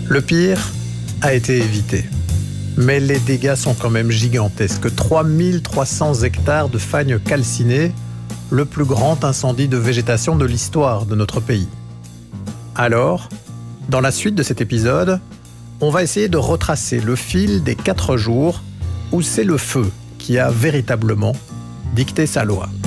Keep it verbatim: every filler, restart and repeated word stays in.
Le pire a été évité. Mais les dégâts sont quand même gigantesques. trois mille trois cents hectares de fagnes calcinées, le plus grand incendie de végétation de l'histoire de notre pays. Alors, dans la suite de cet épisode, on va essayer de retracer le fil des quatre jours où c'est le feu qui a véritablement dicté sa loi.